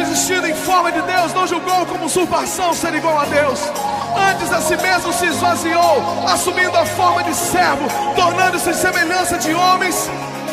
resistindo em forma de Deus, não julgou como usurpação ser igual a Deus. Antes a si mesmo se esvaziou, assumindo a forma de servo, tornando-se em semelhança de homens,